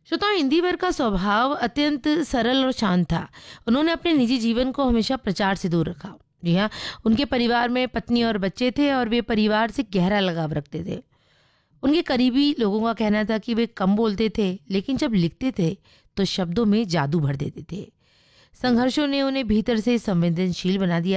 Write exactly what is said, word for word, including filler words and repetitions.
श्रोताओं, इंदिवर का स्वभाव अत्यंत सरल और शांत था। उन्होंने अपने निजी जीवन को हमेशा प्रचार से दूर रखा। जी हाँ, उनके परिवार में पत्नी और बच्चे थे और वे परिवार से गहरा लगाव रखते थे। उनके करीबी लोगों का कहना था कि वे कम बोलते थे, लेकिन जब लिखते थे तो शब्दों में जादू भर देते थे। संघर्षों ने उन्हें भीतर से संवेदनशील बना दिया